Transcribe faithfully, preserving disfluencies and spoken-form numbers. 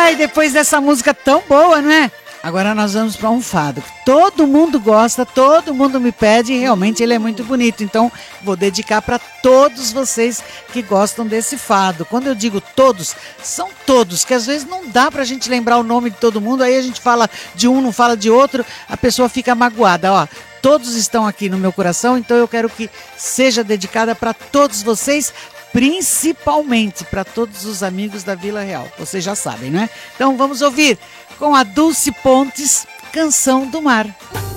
Ai, depois dessa música tão boa, não é? Agora nós vamos para um fado. Todo mundo gosta, todo mundo me pede e realmente ele é muito bonito. Então vou dedicar para todos vocês que gostam desse fado. Quando eu digo todos, são todos, que às vezes não dá pra gente lembrar o nome de todo mundo. Aí a gente fala de um, não fala de outro, a pessoa fica magoada. Ó, todos estão aqui no meu coração, então eu quero que seja dedicada para todos vocês, principalmente para todos os amigos da Vila Real. Vocês já sabem, né? Então vamos ouvir com a Dulce Pontes, Canção do Mar.